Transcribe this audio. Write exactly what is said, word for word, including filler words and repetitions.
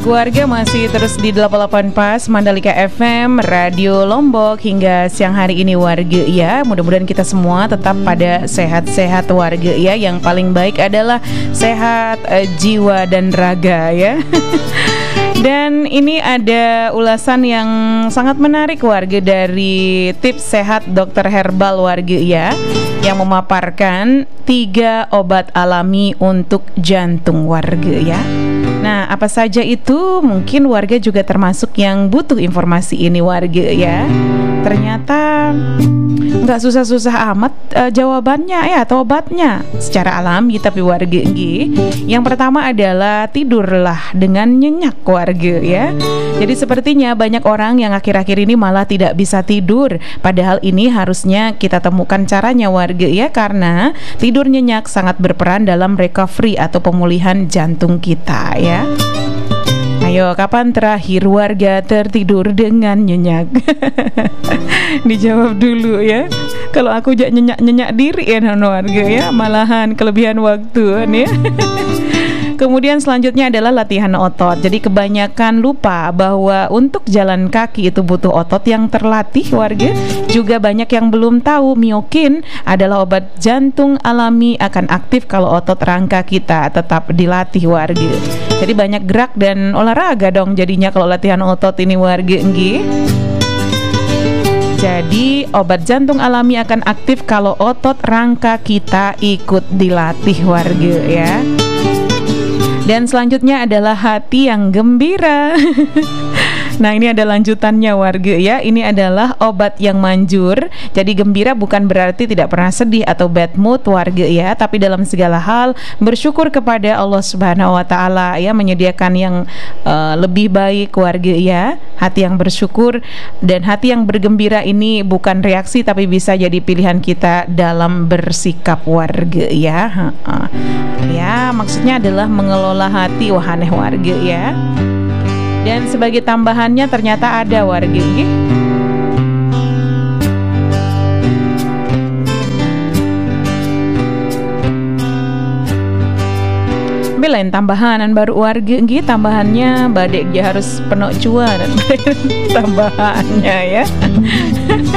Warga masih terus di delapan puluh delapan Pas Mandalika F M Radio Lombok hingga siang hari ini warga ya. Mudah-mudahan kita semua tetap pada sehat-sehat warga ya. Yang paling baik adalah sehat eh, jiwa dan raga ya. Dan ini ada ulasan yang sangat menarik warga dari tips sehat dokter herbal warga ya, yang memaparkan tiga obat alami untuk jantung warga ya. Nah, apa saja itu? Mungkin warga juga termasuk yang butuh informasi ini warga ya. Ternyata nggak susah-susah amat uh, jawabannya ya, atau obatnya secara alami tapi warga nggih. Yang pertama adalah tidurlah dengan nyenyak warga ya. Jadi sepertinya banyak orang yang akhir-akhir ini malah tidak bisa tidur. Padahal ini harusnya kita temukan caranya warga ya, karena tidur nyenyak sangat berperan dalam recovery atau pemulihan jantung kita ya. Ayo, kapan terakhir warga tertidur dengan nyenyak? Dijawab dulu ya. Kalau aku jak nyenyak-nyenyak diri ya warga ya, malahan kelebihan waktu ya. Kemudian selanjutnya adalah latihan otot. Jadi kebanyakan lupa bahwa untuk jalan kaki itu butuh otot yang terlatih warga. Juga banyak yang belum tahu miokin adalah obat jantung alami, akan aktif kalau otot rangka kita tetap dilatih warga. Jadi banyak gerak dan olahraga dong jadinya kalau latihan otot ini warga nggih. Jadi obat jantung alami akan aktif kalau otot rangka kita ikut dilatih warga ya. Dan selanjutnya adalah hati yang gembira. Nah, ini ada lanjutannya warga ya. Ini adalah obat yang manjur. Jadi gembira bukan berarti tidak pernah sedih atau bad mood warga ya, tapi dalam segala hal bersyukur kepada Allah Subhanahu wa taala ya, menyediakan yang uh, lebih baik warga ya. Hati yang bersyukur dan hati yang bergembira ini bukan reaksi tapi bisa jadi pilihan kita dalam bersikap warga ya. Ha-ha. Ya, maksudnya adalah mengelola hati. Wah, aneh warga ya. Dan sebagai tambahannya ternyata ada warga gitu. Belain tambahanan baru warga gitu, tambahannya badek dia harus penuh cuan dan tambahannya ya.